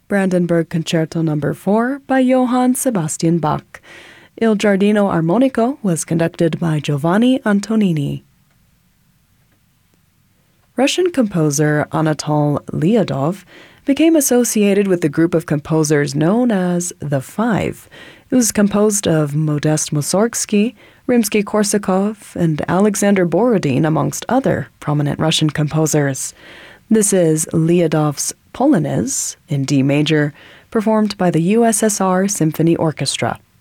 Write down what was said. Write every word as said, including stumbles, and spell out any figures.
Brandenburg Concerto Number four by Johann Sebastian Bach. Il Giardino Armonico was conducted by Giovanni Antonini. Russian composer Anatol Lyudov became associated with the group of composers known as the Five. It was composed of Modest Mussorgsky, Rimsky-Korsakov, and Alexander Borodin, amongst other prominent Russian composers. This is Lyudov's Polonaise in D major, performed by the U S S R Symphony Orchestra.